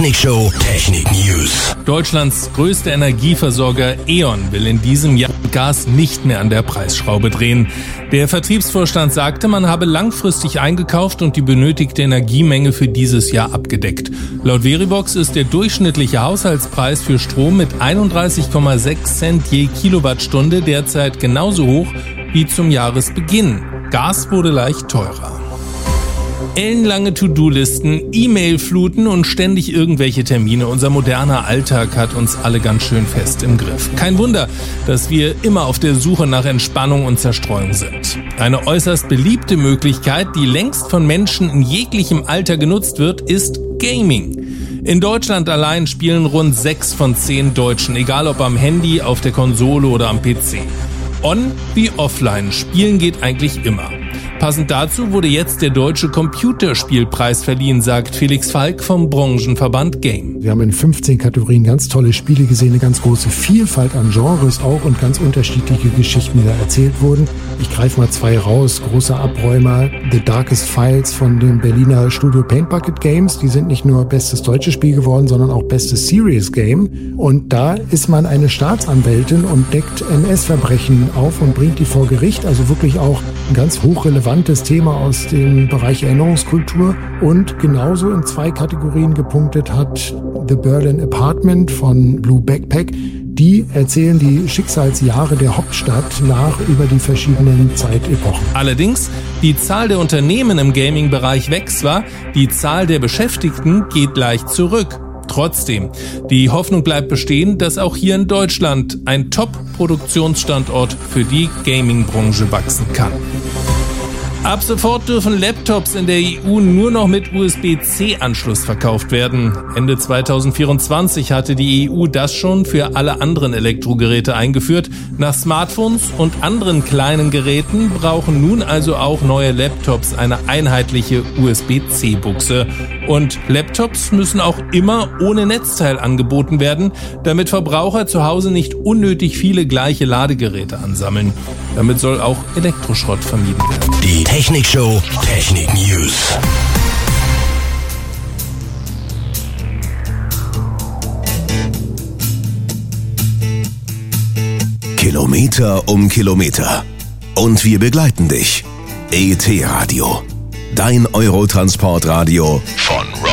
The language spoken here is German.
Technik-Show, Technik-News. Deutschlands größter Energieversorger E.ON will in diesem Jahr Gas nicht mehr an der Preisschraube drehen. Der Vertriebsvorstand sagte, man habe langfristig eingekauft und die benötigte Energiemenge für dieses Jahr abgedeckt. Laut Verivox ist der durchschnittliche Haushaltspreis für Strom mit 31,6 Cent je Kilowattstunde derzeit genauso hoch wie zum Jahresbeginn. Gas wurde leicht teurer. Ellenlange To-Do-Listen, E-Mail-Fluten und ständig irgendwelche Termine. Unser moderner Alltag hat uns alle ganz schön fest im Griff. Kein Wunder, dass wir immer auf der Suche nach Entspannung und Zerstreuung sind. Eine äußerst beliebte Möglichkeit, die längst von Menschen in jeglichem Alter genutzt wird, ist Gaming. In Deutschland allein spielen rund 6 von 10 Deutschen, egal ob am Handy, auf der Konsole oder am PC. On wie offline, spielen geht eigentlich immer. Passend dazu wurde jetzt der Deutsche Computerspielpreis verliehen, sagt Felix Falk vom Branchenverband Game. Wir haben in 15 Kategorien ganz tolle Spiele gesehen, eine ganz große Vielfalt an Genres auch und ganz unterschiedliche Geschichten, die da erzählt wurden. Ich greife mal 2 raus, großer Abräumer, The Darkest Files von dem Berliner Studio Paint Bucket Games. Die sind nicht nur bestes deutsches Spiel geworden, sondern auch bestes Serious Game. Und da ist man eine Staatsanwältin und deckt NS-Verbrechen auf und bringt die vor Gericht, also wirklich auch ein ganz hochrelevantes Thema aus dem Bereich Erinnerungskultur. Und genauso in 2 Kategorien gepunktet hat The Berlin Apartment von Blue Backpack. Die erzählen die Schicksalsjahre der Hauptstadt nach über die verschiedenen Zeitepochen. Allerdings, die Zahl der Unternehmen im Gaming-Bereich wächst zwar, die Zahl der Beschäftigten geht leicht zurück. Trotzdem, die Hoffnung bleibt bestehen, dass auch hier in Deutschland ein Top-Produktionsstandort für die Gaming-Branche wachsen kann. Ab sofort dürfen Laptops in der EU nur noch mit USB-C-Anschluss verkauft werden. Ende 2024 hatte die EU das schon für alle anderen Elektrogeräte eingeführt. Nach Smartphones und anderen kleinen Geräten brauchen nun also auch neue Laptops eine einheitliche USB-C-Buchse. Und Laptops müssen auch immer ohne Netzteil angeboten werden, damit Verbraucher zu Hause nicht unnötig viele gleiche Ladegeräte ansammeln. Damit soll auch Elektroschrott vermieden werden. Die Technik-Show, Technik-News. Kilometer um Kilometer. Und wir begleiten dich. ET Radio. Dein Eurotransportradio von